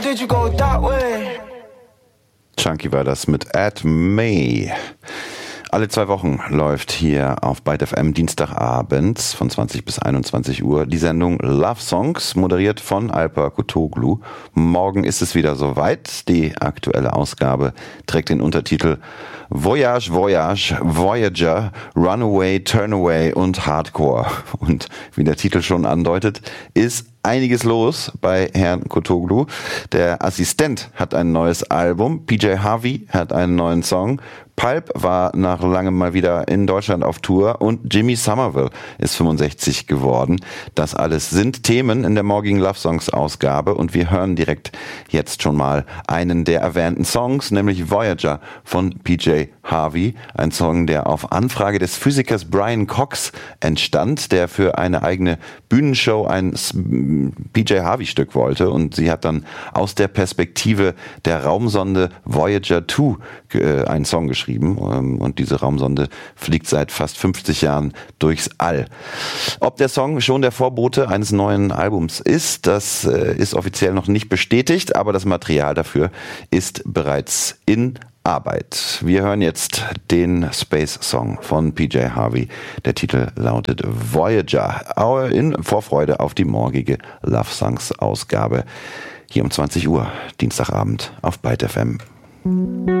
Did you go that way? Chunky war das mit At May. Alle 2 Wochen läuft hier auf Byte FM Dienstagabends von 20 bis 21 Uhr die Sendung Love Songs, moderiert von Alper Kutoglu. Morgen ist es wieder soweit. Die aktuelle Ausgabe trägt den Untertitel Voyage, Voyage, Voyager, Runaway, Turnaway und Hardcore. Und wie der Titel schon andeutet, ist einiges los bei Herrn Kutoglu. Der Assistent hat ein neues Album, PJ Harvey hat einen neuen Song, Pulp war nach langem mal wieder in Deutschland auf Tour und Jimmy Somerville ist 65 geworden. Das alles sind Themen in der morgigen Love Songs Ausgabe und wir hören direkt jetzt schon mal einen der erwähnten Songs, nämlich Voyager von PJ Harvey. Ein Song, der auf Anfrage des Physikers Brian Cox entstand, der für eine eigene Bühnenshow ein PJ Harvey Stück wollte und sie hat dann aus der Perspektive der Raumsonde Voyager 2 einen Song geschrieben und diese Raumsonde fliegt seit fast 50 Jahren durchs All. Ob der Song schon der Vorbote eines neuen Albums ist, das ist offiziell noch nicht bestätigt, aber das Material dafür ist bereits in Arbeit. Wir hören jetzt den Space Song von PJ Harvey. Der Titel lautet Voyager. In Vorfreude auf die morgige Love Songs Ausgabe hier um 20 Uhr, Dienstagabend auf Byte FM.